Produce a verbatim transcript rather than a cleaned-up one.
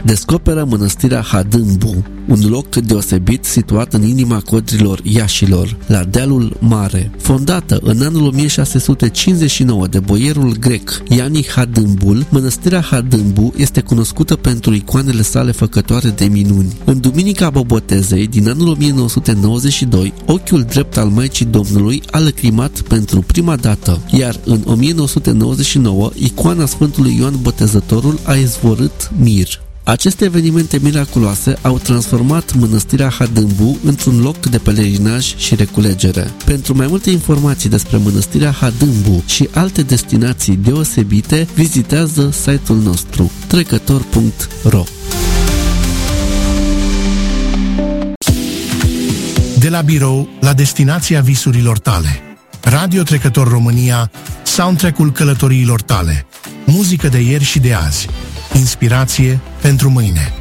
descoperă mănăstirea Hadâmbu, un loc deosebit situat în inima codrilor Iașilor, la dealul mare. Fondată în anul o mie șase sute cincizeci și nouă de boierul grec Iani Hadâmbul, mănăstirea Hadâmbu este cunoscută pentru icoanele sale făcătoare de minuni. În Duminica Bobotezei din anul o mie nouă sute nouăzeci și doi, ochiul drept al Maicii Domnului a lăcrimat pentru prima dată, iar în o mie nouă sute nouăzeci și nouă, icoana Sfântului Ioan Botezătorul a izvorât mir. Aceste evenimente miraculoase au transformat mănăstirea Hadâmbu într-un loc de pelerinaj și reculegere. Pentru mai multe informații despre mănăstirea Hadâmbu și alte destinații deosebite, vizitează site-ul nostru trecător punct ro. De la birou la destinația visurilor tale. Radio Trecător România, soundtrack-ul călătoriilor tale. Muzică de ieri și de azi. Inspirație pentru mâine.